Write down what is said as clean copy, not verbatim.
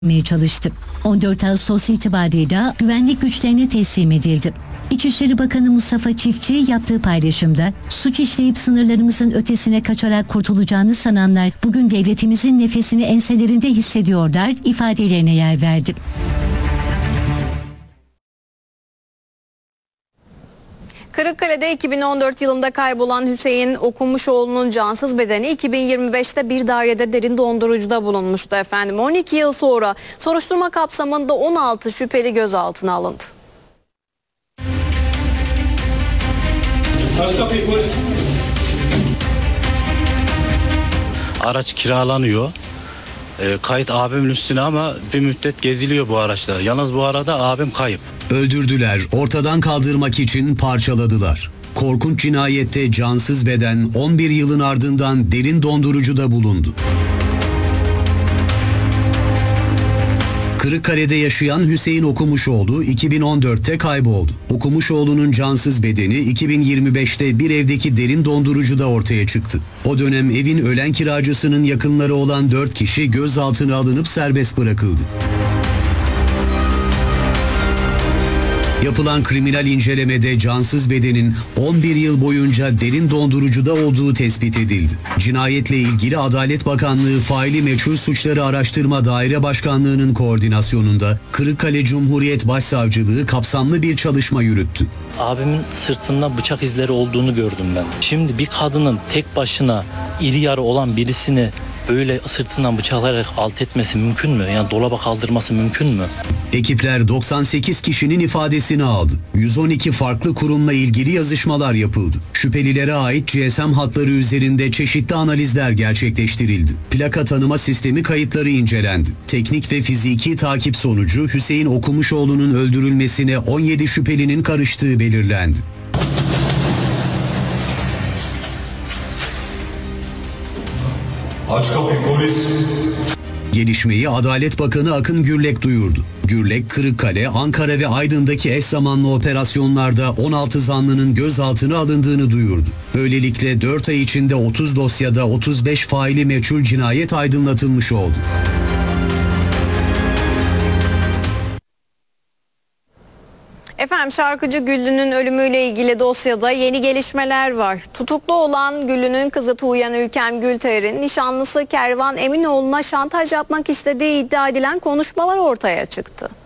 çalıştı. 14 Ağustos itibarıyla güvenlik güçlerine teslim edildi. İçişleri Bakanı Mustafa Çiftçi yaptığı paylaşımda suç işleyip sınırlarımızın ötesine kaçarak kurtulacağını sananlar bugün devletimizin nefesini enselerinde hissediyorlar ifadelerine yer verdi. Kırıkkale'de 2014 yılında kaybolan Hüseyin Okumuşoğlu'nun cansız bedeni 2025'te bir dairede derin dondurucuda bulunmuştu efendim. 12 yıl sonra soruşturma kapsamında 16 şüpheli gözaltına alındı. Araç kiralanıyor. Kayıt abimin üstüne ama bir müddet geziliyor bu araçta. Yalnız bu arada abim kayıp. Öldürdüler, ortadan kaldırmak için parçaladılar. Korkunç cinayette cansız beden 11 yılın ardından derin dondurucuda bulundu. Kırıkkale'de yaşayan Hüseyin Okumuşoğlu 2014'te kayboldu. Okumuşoğlu'nun cansız bedeni 2025'te bir evdeki derin dondurucuda ortaya çıktı. O dönem evin ölen kiracısının yakınları olan 4 kişi gözaltına alınıp serbest bırakıldı. Yapılan kriminal incelemede cansız bedenin 11 yıl boyunca derin dondurucuda olduğu tespit edildi. Cinayetle ilgili Adalet Bakanlığı Faili Meçhul Suçları Araştırma Daire Başkanlığı'nın koordinasyonunda Kırıkkale Cumhuriyet Başsavcılığı kapsamlı bir çalışma yürüttü. Abimin sırtında bıçak izleri olduğunu gördüm ben. Şimdi bir kadının tek başına iri yarı olan birisini böyle sırtından bıçaklayarak alt etmesi mümkün mü? Yani dolaba kaldırması mümkün mü? Ekipler 98 kişinin ifadesini aldı. 112 farklı kurumla ilgili yazışmalar yapıldı. Şüphelilere ait GSM hatları üzerinde çeşitli analizler gerçekleştirildi. Plaka tanıma sistemi kayıtları incelendi. Teknik ve fiziki takip sonucu Hüseyin Okumuşoğlu'nun öldürülmesine 17 şüphelinin karıştığı belirlendi. Aç kapıyı polis. Gelişmeyi Adalet Bakanı Akın Gürlek duyurdu. Gürlek, Kırıkkale, Ankara ve Aydın'daki eş zamanlı operasyonlarda 16 zanlının gözaltına alındığını duyurdu. Böylelikle 4 ay içinde 30 dosyada 35 faili meçhul cinayet aydınlatılmış oldu. Efendim şarkıcı Güllü'nün ölümüyle ilgili dosyada yeni gelişmeler var. Tutuklu olan Güllü'nün kızı Tuğyan Ülkem Gülter'in nişanlısı Kervan Eminoğlu'na şantaj yapmak istediği iddia edilen konuşmalar ortaya çıktı.